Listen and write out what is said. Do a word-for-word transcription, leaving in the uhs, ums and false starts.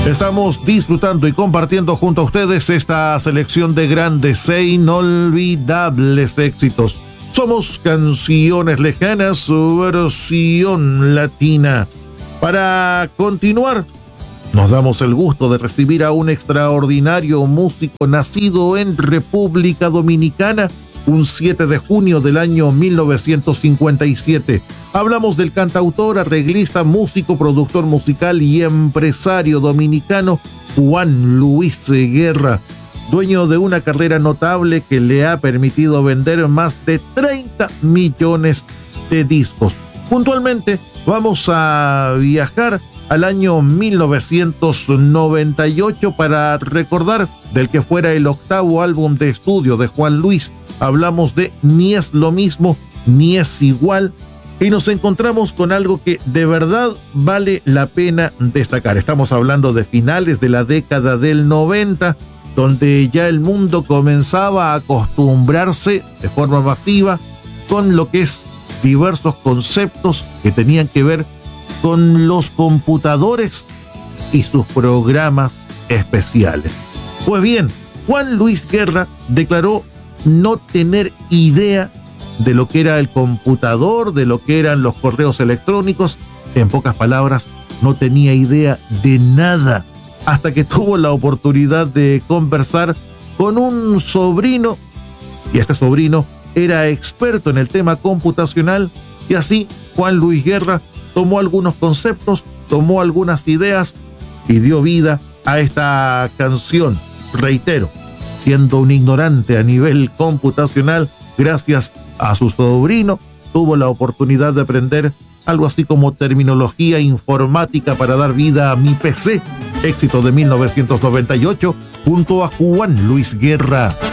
Estamos disfrutando y compartiendo junto a ustedes esta selección de grandes e inolvidables éxitos. Somos Canciones Lejanas, su versión latina. Para continuar, nos damos el gusto de recibir a un extraordinario músico nacido en República Dominicana un siete de junio del año mil novecientos cincuenta y siete. Hablamos del cantautor, arreglista, músico, productor musical y empresario dominicano Juan Luis Guerra, dueño de una carrera notable que le ha permitido vender más de treinta millones de discos. Puntualmente, vamos a viajar al año mil novecientos noventa y ocho para recordar del que fuera el octavo álbum de estudio de Juan Luis. Hablamos de Ni es lo mismo, ni es igual, y nos encontramos con algo que de verdad vale la pena destacar. Estamos hablando de finales de la década del noventa, donde ya el mundo comenzaba a acostumbrarse de forma masiva con lo que es diversos conceptos que tenían que ver con los computadores y sus programas especiales. Pues bien, Juan Luis Guerra declaró no tener idea de lo que era el computador, de lo que eran los correos electrónicos. En pocas palabras, no tenía idea de nada, hasta que tuvo la oportunidad de conversar con un sobrino, y este sobrino era experto en el tema computacional, y así Juan Luis Guerra tomó algunos conceptos, tomó algunas ideas y dio vida a esta canción. Reitero, siendo un ignorante a nivel computacional, gracias a su sobrino, tuvo la oportunidad de aprender algo así como terminología informática para dar vida a Mi P C, éxito de mil novecientos noventa y ocho, junto a Juan Luis Guerra.